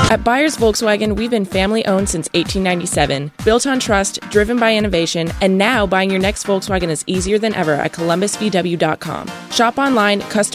At Byers Volkswagen, we've been family-owned since 1897, built on trust, driven by innovation, and now buying your next Volkswagen is easier than ever at columbusvw.com. Shop online,